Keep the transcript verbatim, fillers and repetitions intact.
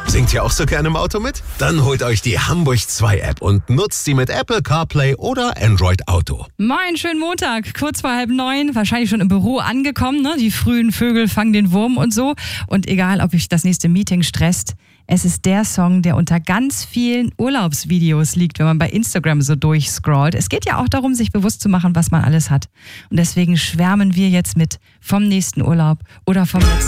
Singt ihr auch so gerne im Auto mit? Dann holt euch die Hamburg zwei App und nutzt sie mit Apple CarPlay oder Android Auto. Moin, schönen Montag, kurz vor halb neun, wahrscheinlich schon im Büro angekommen, ne? Die frühen Vögel fangen den Wurm und so. Und egal, ob euch das nächste Meeting stresst, es ist der Song, der unter ganz vielen Urlaubsvideos liegt, wenn man bei Instagram so durchscrollt. Es geht ja auch darum, sich bewusst zu machen, was man alles hat. Und deswegen schwärmen wir jetzt mit vom nächsten Urlaub oder vom letzten